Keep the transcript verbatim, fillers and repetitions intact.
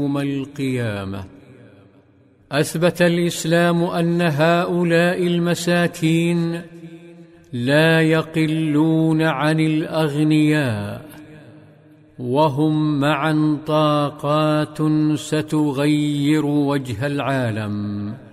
يوم القيامة. أثبت الإسلام أن هؤلاء المساكين لا يقلون عن الأغنياء، وهم معا طاقات ستغير وجه العالم.